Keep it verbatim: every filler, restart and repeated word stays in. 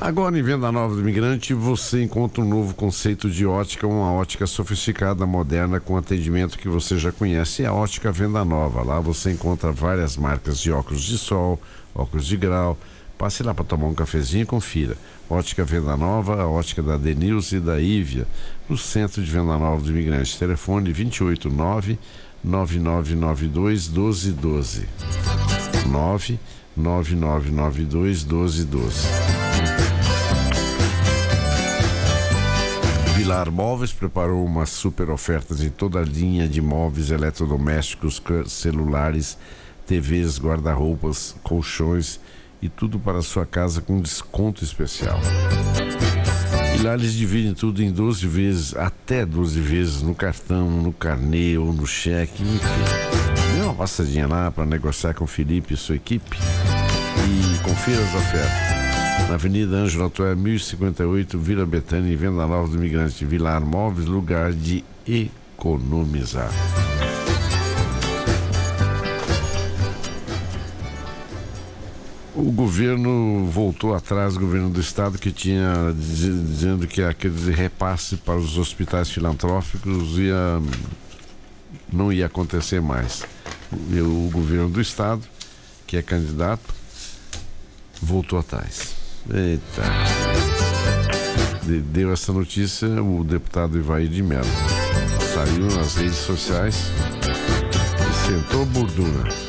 Agora, em Venda Nova do Imigrante, você encontra um novo conceito de ótica, uma ótica sofisticada, moderna, com atendimento que você já conhece, é a Ótica Venda Nova. Lá você encontra várias marcas de óculos de sol, óculos de grau. Passe lá para tomar um cafezinho e confira. Ótica Venda Nova, a ótica da Denilson e da Ívia, no centro de Venda Nova do Imigrante. Telefone vinte e oito, nove nove nove nove dois, um dois um dois. nove nove nove nove dois, um dois um dois. Vilar Móveis preparou umas super ofertas em toda a linha de móveis eletrodomésticos, celulares, T Vs, guarda-roupas, colchões e tudo para a sua casa com desconto especial. E lá eles dividem tudo em doze vezes, até doze vezes no cartão, no carnê ou no cheque, enfim. Dê uma passadinha lá para negociar com o Felipe e sua equipe e confira as ofertas. Na Avenida Ângelo Atué, mil e cinquenta e oito, Vila Betânia, em Venda Nova do Imigrante. Vilar Móveis, lugar de economizar. O governo voltou atrás, o governo do estado, que tinha dizendo que aquele repasse para os hospitais filantrópicos ia, não ia acontecer mais. E o governo do estado, que é candidato, voltou atrás. Eita. Deu essa notícia o deputado Ivair de Mello. Saiu nas redes sociais e sentou bordura.